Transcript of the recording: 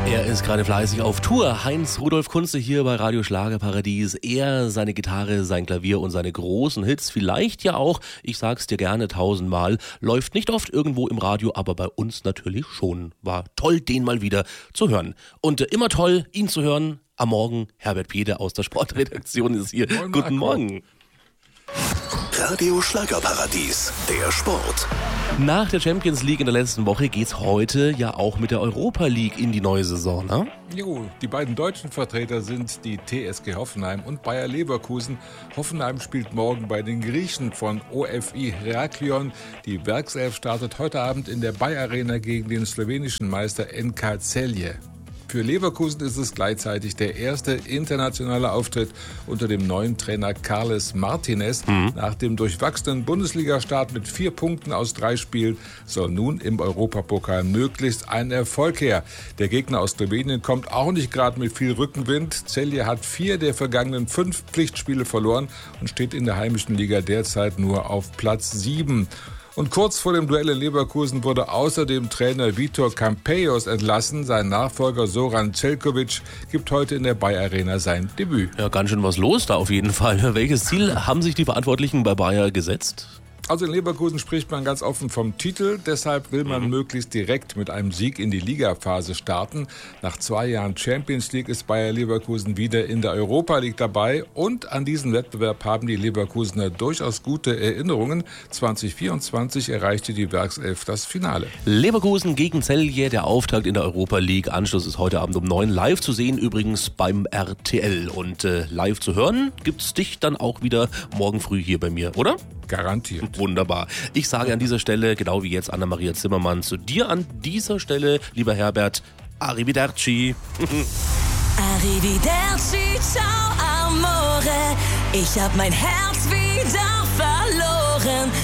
Er ist gerade fleißig auf Tour. Heinz-Rudolf Kunze hier bei Radio Schlagerparadies. Er, seine Gitarre, sein Klavier und seine großen Hits, vielleicht ja auch, ich sag's dir gerne 1000-mal, läuft nicht oft irgendwo im Radio, aber bei uns natürlich schon. War toll, den mal wieder zu hören. Und immer toll, ihn zu hören. Am Morgen, Herbert Pede aus der Sportredaktion ist hier. Moin, Guten Morgen. Radio Schlagerparadies, der Sport. Nach der Champions League in der letzten Woche geht's heute ja auch mit der Europa League in die neue Saison, ne? Jo, die beiden deutschen Vertreter sind die TSG Hoffenheim und Bayer Leverkusen. Hoffenheim spielt morgen bei den Griechen von OFI Heraklion. Die Werkself startet heute Abend in der Bayer Arena gegen den slowenischen Meister NK Celje. Für Leverkusen ist es gleichzeitig der erste internationale Auftritt unter dem neuen Trainer Carles Martinez. Nach dem durchwachsenen Bundesliga-Start mit 4 Punkten aus 3 Spielen soll nun im Europapokal möglichst ein Erfolg her. Der Gegner aus Slowenien kommt auch nicht gerade mit viel Rückenwind. Celje hat 4 der vergangenen 5 Pflichtspiele verloren und steht in der heimischen Liga derzeit nur auf Platz 7. Und kurz vor dem Duell in Leverkusen wurde außerdem Trainer Vitor Campeios entlassen. Sein Nachfolger Zoran Celkovic gibt heute in der Bayer Arena sein Debüt. Ja, ganz schön was los da auf jeden Fall. Welches Ziel haben sich die Verantwortlichen bei Bayer gesetzt? Also in Leverkusen spricht man ganz offen vom Titel. Deshalb will man möglichst direkt mit einem Sieg in die Ligaphase starten. Nach 2 Jahren Champions League ist Bayer Leverkusen wieder in der Europa League dabei. Und an diesen Wettbewerb haben die Leverkusener durchaus gute Erinnerungen. 2024 erreichte die Werkself das Finale. Leverkusen gegen Celje, der Auftakt in der Europa League. Anschluss ist heute Abend um 9 live zu sehen, übrigens beim RTL. Und live zu hören gibt's dich dann auch wieder morgen früh hier bei mir, oder? Garantiert. Wunderbar. Ich sage an dieser Stelle, genau wie jetzt Anna-Maria Zimmermann, zu dir an dieser Stelle, lieber Herbert, Arrivederci. Arrivederci, ciao amore, ich hab mein Herz wieder verloren.